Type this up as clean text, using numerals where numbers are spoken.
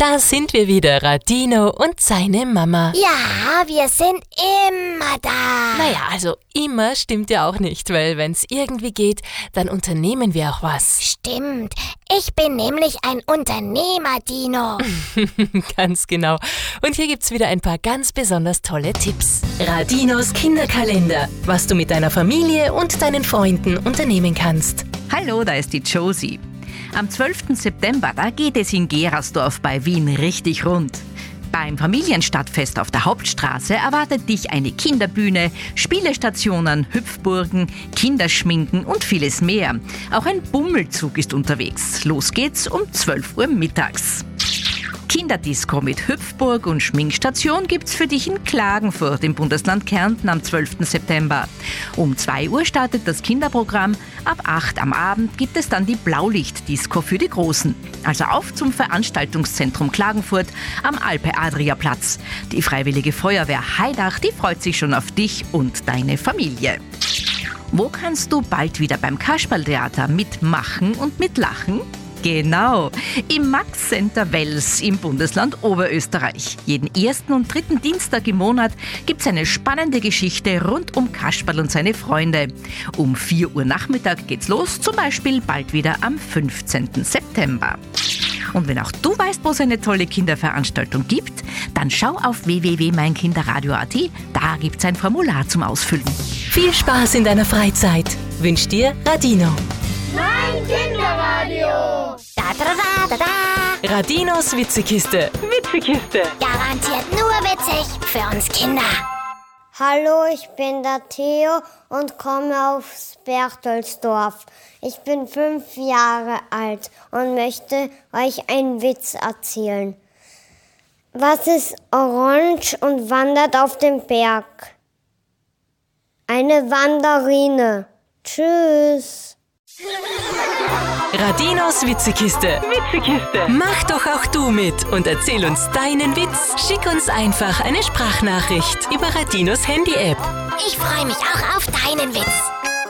Da sind wir wieder, Radino und seine Mama. Ja, wir sind immer da. Naja, also immer stimmt ja auch nicht, weil wenn's irgendwie geht, dann unternehmen wir auch was. Stimmt. Ich bin nämlich ein Unternehmer, Dino. Ganz genau. Und hier gibt's wieder ein paar ganz besonders tolle Tipps. Radinos Kinderkalender. Was du mit deiner Familie und deinen Freunden unternehmen kannst. Hallo, da ist die Josie. Am 12. September, da geht es in Gerasdorf bei Wien richtig rund. Beim Familienstadtfest auf der Hauptstraße erwartet dich eine Kinderbühne, Spielestationen, Hüpfburgen, Kinderschminken und vieles mehr. Auch ein Bummelzug ist unterwegs. Los geht's um 12 Uhr mittags. Kinderdisco mit Hüpfburg und Schminkstation gibt's für dich in Klagenfurt im Bundesland Kärnten am 12. September. Um 2 Uhr startet das Kinderprogramm. Ab 8 am Abend gibt es dann die Blaulichtdisco für die Großen. Also auf zum Veranstaltungszentrum Klagenfurt am Alpe-Adria-Platz. Die Freiwillige Feuerwehr Haidach, die freut sich schon auf dich und deine Familie. Wo kannst du bald wieder beim Kasperltheater mitmachen und mitlachen? Genau, im Max Center Wels im Bundesland Oberösterreich. Jeden 1. und 3. Dienstag im Monat gibt's eine spannende Geschichte rund um Kasperl und seine Freunde. Um 4 Uhr Nachmittag geht's los, zum Beispiel bald wieder am 15. September. Und wenn auch du weißt, wo es eine tolle Kinderveranstaltung gibt, dann schau auf www.meinkinderradio.at, da gibt's ein Formular zum Ausfüllen. Viel Spaß in deiner Freizeit. Wünscht dir Radino. Mein Kinderradio! Da, da, da, da, da. Radinos Witzekiste. Witzekiste. Garantiert nur witzig für uns Kinder. Hallo, ich bin der Theo und komme aus Berchtoldsdorf. Ich bin 5 Jahre alt und möchte euch einen Witz erzählen. Was ist orange und wandert auf dem Berg? Eine Wanderine. Tschüss. Radinos Witzekiste. Witzekiste. Mach doch auch du mit und erzähl uns deinen Witz. Schick uns einfach eine Sprachnachricht über Radinos Handy-App. Ich freue mich auch auf deinen Witz.